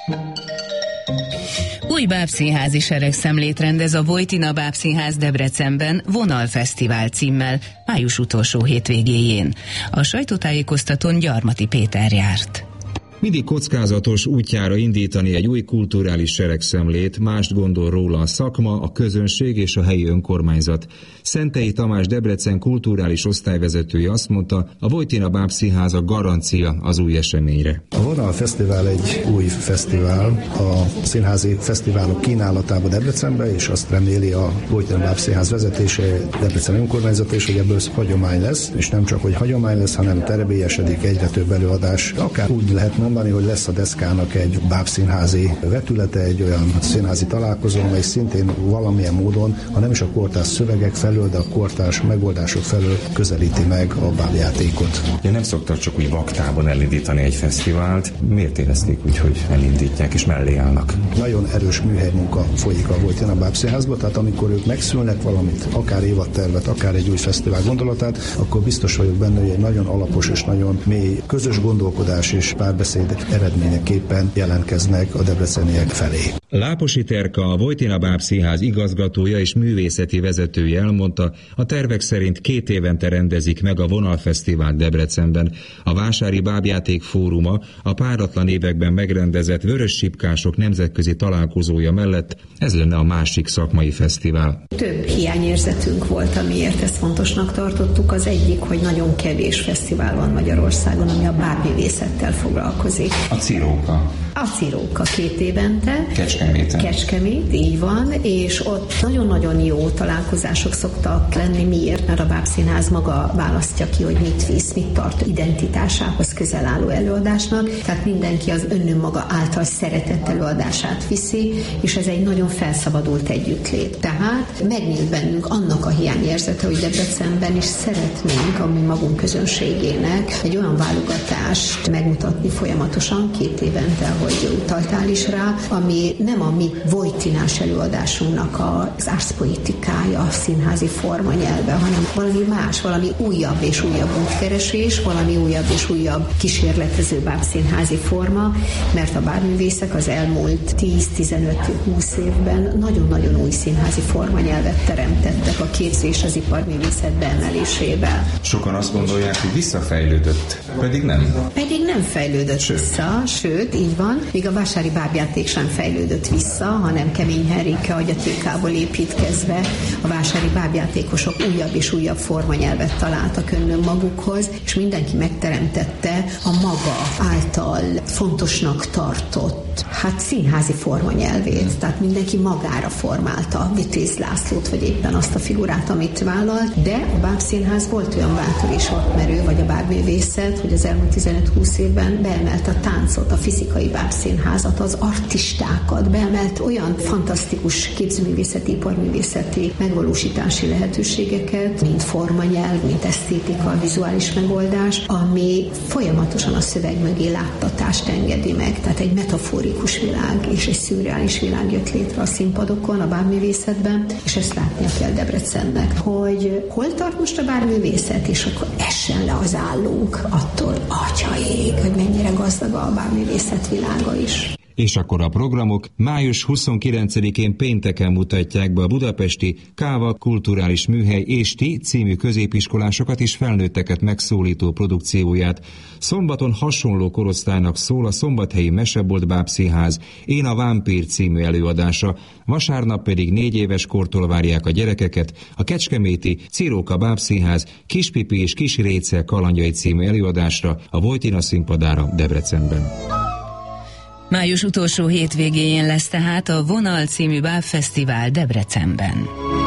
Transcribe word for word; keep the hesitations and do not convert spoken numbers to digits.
Új bábszínházi seregszemlét rendez a Vojtina Bábszínház Debrecenben Vonalfesztivál címmel május utolsó hétvégéjén. A sajtótájékoztatón Gyarmati Péter járt. Mindig kockázatos útjára indítani egy új kulturális seregszemlét, mást gondol róla a szakma, a közönség és a helyi önkormányzat. Szentei Tamás Debrecen kulturális osztályvezetője azt mondta, a Vojtina Bábszínház a garancia az új eseményre. A Vonalfesztivál egy új fesztivál a színházi fesztiválok kínálatába Debrecenbe, és azt reméli a Vojtina Bábszínház vezetése, Debrecen önkormányzat is, hogy ebből hagyomány lesz, és nem csak hogy hagyomány lesz, hanem terebélyesedik, egyre több előadás. Akár úgy lehet mondani, hogy lesz a deszkának egy bábszínházi vetülete, egy olyan színházi találkozó, amely szintén valamilyen módon, ha nem is a kortárs szövegek felől, de a kortárs megoldások felől közelíti meg a bábjátékot. Ja, nem szoktak csak úgy vaktában elindítani egy fesztivált. Miért érezték úgy, hogy elindítják és mellé állnak? Nagyon erős műhelymunka folyik a Vojtina Bábszínházban, tehát amikor ők megszülnek valamit, akár évadtervet, akár egy új fesztivál gondolatát, akkor biztos vagyok benne, hogy egy nagyon alapos és nagyon mély közös gondolkodás és párbeszéd eredményeképpen jelentkeznek a debreceniek felé. Láposi Terka, a Vojtina Bábszínház igazgatója és művészeti vezetője elmondta, a tervek szerint két évente rendezik meg a Vonalfesztivált Debrecenben. A Vásári Bábjáték Fóruma a páratlan években megrendezett Vörös Sipkások nemzetközi találkozója mellett ez lenne a másik szakmai fesztivál. Több hiányérzetünk volt, amiért ezt fontosnak tartottuk. Az egyik, hogy nagyon kevés fesztivál van Magyarországon, ami a bábművészettel foglalkozik. A Ciróka. A Ciróka két évente. Kecskeméten. Kecskemét, így van, és ott nagyon-nagyon jó találkozások szoktak lenni. Miért? Mert a Bábszínház maga választja ki, hogy mit visz, mit tart identitásához közel álló előadásnak, tehát mindenki az önmaga által szeretett előadását viszi, és ez egy nagyon felszabadult együttlét. Tehát megnyílt bennünk annak a hiányérzete, hogy Debrecenben is szeretnénk a mi magunk közönségének egy olyan válogatást megmutatni folyamatosan két évente, hogy utaltál is rá, ami nem a mi vojtinás előadásunknak az árszpoetikája, a színházi formanyelve, hanem valami más, valami újabb és újabb útkeresés, valami újabb és újabb kísérletező bábszínházi forma, mert a bábművészek az elmúlt tíz-tizenöt-húsz évben nagyon-nagyon új színházi formanyelvet teremtettek a képzés az iparművészet beemelésével. Sokan azt gondolják, hogy visszafejlődött, pedig nem. Pedig nem fejlődött sőt. vissza, sőt, így van, míg a vásári bábjáték sem fejlődött vissza, hanem Kemény Henrike agyatékából építkezve a vásári bábjátékosok újabb és újabb formanyelvet találtak önnön magukhoz, és mindenki megteremtette a maga által fontosnak tartott, hát színházi formanyelvét, tehát mindenki magára formálta Vitéz Lászlót, vagy éppen azt a figurát, amit vállalt, de a Bábszínház volt olyan bátor és vakmerő, vagy a bábművészet, hogy az elmúlt tizenöt-húsz évben beemelt a táncot, a fizikai bábszínházat, az artistákat, beemelt olyan fantasztikus képzőművészeti, iparművészeti megvalósítási lehetőségeket, mint formanyelv, mint esztétika, vizuális megoldás, ami folyamatosan a szöveg mögé láttatást engedi meg. Tehát egy metaforikus világ és egy szürreális világ jött létre a színpadokon, a bábművészetben, és ezt látnia kell Debrecennek, hogy hol tart most a bábművészet, és akkor essen le az állunk attól, atyaég, hogy mennyire gazdag a bábművészet világa is. És akkor a programok május huszonkilencedikén pénteken mutatják be a budapesti Káva Kulturális Műhely és Ti című középiskolásokat és felnőtteket megszólító produkcióját. Szombaton hasonló korosztálynak szól a szombathelyi Mesebolt Bábszínház Én a Vámpír című előadása, vasárnap pedig négy éves kortól várják a gyerekeket a kecskeméti Ciróka Bábszínház Kispipi és Kis Réce kalandjai című előadásra a Vojtina színpadára Debrecenben. Május utolsó hétvégéjén lesz tehát a Vonal című bábfesztivál Debrecenben.